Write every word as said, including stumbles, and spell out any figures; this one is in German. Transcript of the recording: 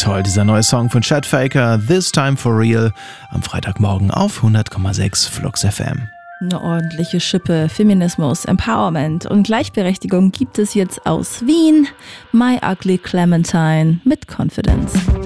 Toll, dieser neue Song von Chad Faker, This Time for Real, am Freitagmorgen auf hundert Komma sechs Flux F M. Eine ordentliche Schippe Feminismus, Empowerment und Gleichberechtigung gibt es jetzt aus Wien. My Ugly Clementine mit Confidence.